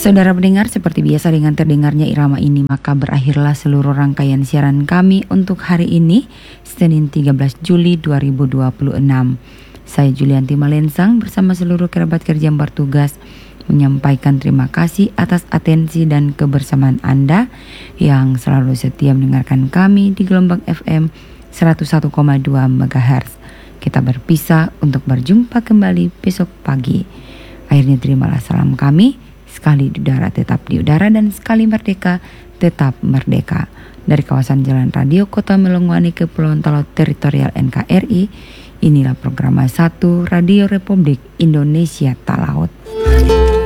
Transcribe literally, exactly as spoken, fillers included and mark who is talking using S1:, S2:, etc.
S1: Saudara pendengar, seperti biasa dengan terdengarnya irama ini, maka berakhirlah seluruh rangkaian siaran kami untuk hari ini, Senin tiga belas Juli dua ribu dua puluh enam. Saya Julianti Malensang bersama seluruh kerabat kerja yang bertugas menyampaikan terima kasih atas atensi dan kebersamaan Anda yang selalu setia mendengarkan kami di gelombang F M seratus satu koma dua megahertz. Kita berpisah untuk berjumpa kembali besok pagi. Akhirnya terimalah salam kami. Sekali di udara tetap di udara dan sekali merdeka tetap merdeka. Dari kawasan Jalan Radio Kota Melongwangi Kepulauan Talaut Teritorial N K R I, inilah program satu Radio Republik Indonesia Talaut.